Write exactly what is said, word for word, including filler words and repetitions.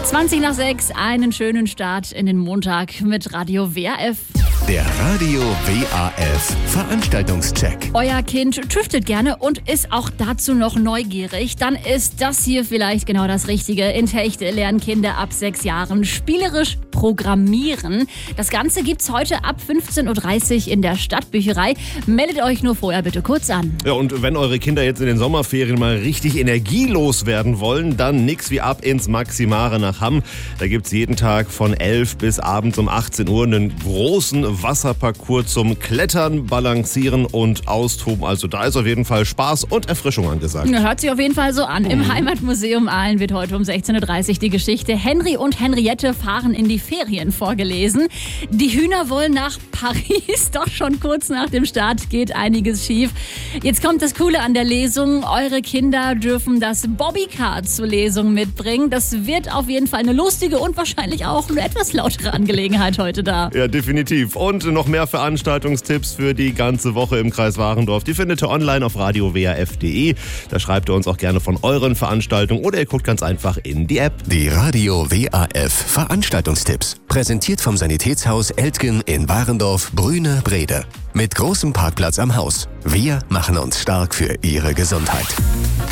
zwanzig nach sechs, einen schönen Start in den Montag mit Radio W A F. Der Radio W A F Veranstaltungscheck. Euer Kind tüftelt gerne und ist auch dazu noch neugierig. Dann ist das hier vielleicht genau das Richtige. In Techte lernen Kinder ab sechs Jahren spielerisch programmieren. Das Ganze gibt's heute ab fünfzehn Uhr dreißig in der Stadtbücherei. Meldet euch nur vorher bitte kurz an. Ja, und wenn eure Kinder jetzt in den Sommerferien mal richtig energielos werden wollen, dann nix wie ab ins Maximare nach Hamm. Da gibt's jeden Tag von elf bis abends um achtzehn Uhr einen großen Wasserparcours zum Klettern, Balancieren und Austoben. Also da ist auf jeden Fall Spaß und Erfrischung angesagt. Hört sich auf jeden Fall so an. Mhm. Im Heimatmuseum Aalen wird heute um sechzehn Uhr dreißig die Geschichte Henry und Henriette fahren in die Ferien vorgelesen. Die Hühner wollen nach Paris, doch schon kurz nach dem Start geht einiges schief. Jetzt kommt das Coole an der Lesung. Eure Kinder dürfen das Bobbycar zur Lesung mitbringen. Das wird auf jeden Fall eine lustige und wahrscheinlich auch eine etwas lautere Angelegenheit heute da. Ja, definitiv. Und noch mehr Veranstaltungstipps für die ganze Woche im Kreis Warendorf. Die findet ihr online auf radio w a f punkt d e. Da schreibt ihr uns auch gerne von euren Veranstaltungen oder ihr guckt ganz einfach in die App. Die Radio W A F Veranstaltungstipps. Präsentiert vom Sanitätshaus Eltgen in Warendorf, Brüne, Brede. Mit großem Parkplatz am Haus. Wir machen uns stark für Ihre Gesundheit.